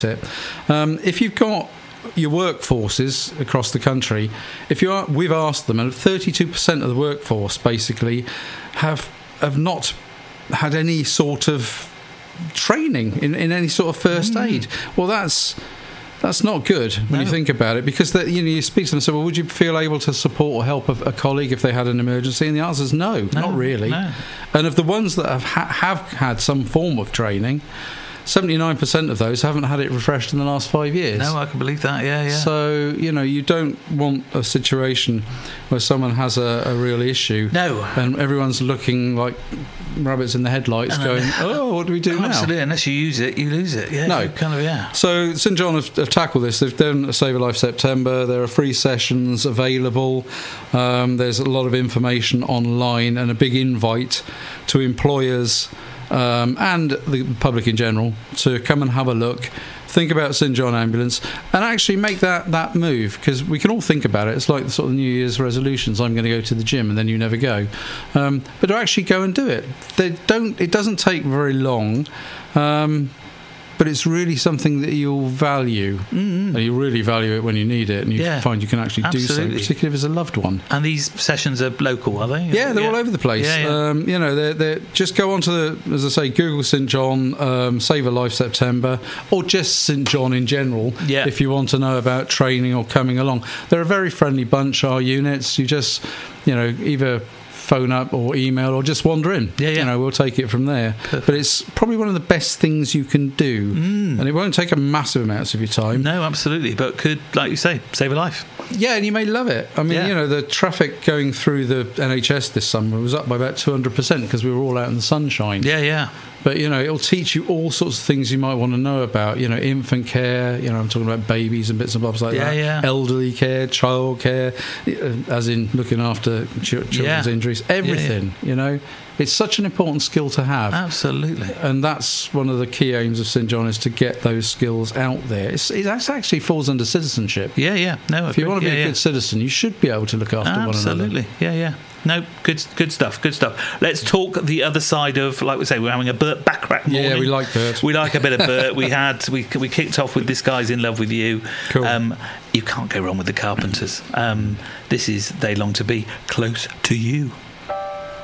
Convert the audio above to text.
it. If you've got your workforces across the country, we've asked them, and 32% of the workforce basically have not had any sort of training in any sort of first aid. Well, that's not good when you think about it, because you speak to them and say, well, would you feel able to support or help a colleague if they had an emergency? And the answer is no, not really. No. And of the ones that have had some form of training, 79% of those haven't had it refreshed in the last 5 years. No, I can believe that, yeah. So, you don't want a situation where someone has a real issue. No. And everyone's looking like rabbits in the headlights going, what do we do now? Absolutely, unless you use it, you lose it. Yeah, no. So St John have tackled this. They've done a Save a Life September. There are free sessions available. There's a lot of information online and a big invite to employers and the public in general to come and have a look, think about St John Ambulance, and actually make that move, because we can all think about it. It's like the sort of New Year's resolutions. I'm going to go to the gym, and then you never go. But to actually go and do it, it doesn't take very long. But it's really something that you'll value. And you really value it when you need it, and you find you can actually do so, particularly if it's a loved one. And these sessions are local, are they? Yeah, they're all over the place. They're just go onto as I say, Google St John, Save a Life September, or just St John in general, if you want to know about training or coming along. They're a very friendly bunch, our units. You just, either phone up or email or just wander in. We'll take it from there. Perfect. But it's probably one of the best things you can do, and it won't take a massive amounts of your time. No, absolutely, but could, like you say, save a life. Yeah, and you may love it. I mean, the traffic going through the NHS this summer was up by about 200% because we were all out in the sunshine. But, it'll teach you all sorts of things you might want to know about, infant care, I'm talking about babies and bits and bobs like that, elderly care, child care, as in looking after children's injuries, everything, It's such an important skill to have. Absolutely. And that's one of the key aims of St John, is to get those skills out there. It actually falls under citizenship. No, if you want to be a good citizen, you should be able to look after one another. Absolutely, No, good stuff. Let's talk the other side of, like we say, we're having a Bert Bacharach morning. Yeah, we like Bert. We like a bit of Bert. we kicked off with This Guy's in Love with You. Cool. You can't go wrong with the Carpenters. This is They Long to Be Close to You.